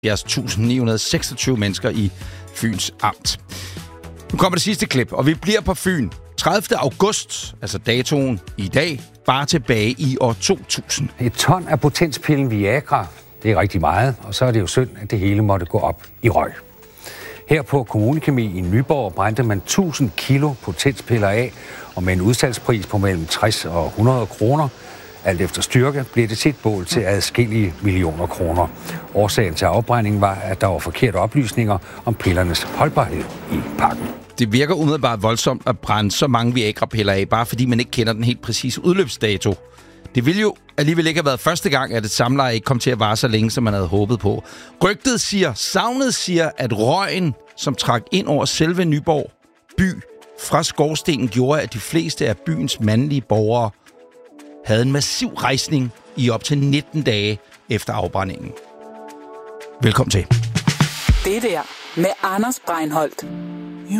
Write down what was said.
70.926 mennesker i Fyns Amt. Nu kommer det sidste klip, og vi bliver på Fyn. 30. august, altså datoen i dag, bare tilbage i år 2000. Et ton af potenspillen Viagra, det er rigtig meget, og så er det jo synd, at det hele måtte gå op i røg. Her på Kommunekemi i Nyborg brændte man 1000 kilo potenspiller af, og med en udsalgspris på mellem 60 og 100 kroner, alt efter styrke, blev det til et bål til adskillige millioner kroner. Årsagen til afbrændingen var, at der var forkerte oplysninger om pillernes holdbarhed i pakken. Det virker umiddelbart voldsomt at brænde så mange Viagra-piller af, bare fordi man ikke kender den helt præcise udløbsdato. Det ville jo alligevel ikke have været første gang, at et samleje ikke kom til at vare så længe, som man havde håbet på. Savnet siger, at røgen, som trak ind over selve Nyborg by fra skorstenen, gjorde, at de fleste af byens mandlige borgere havde en massiv rejsning i op til 19 dage efter afbrændingen. Velkommen til. Det der med Anders Breinholt.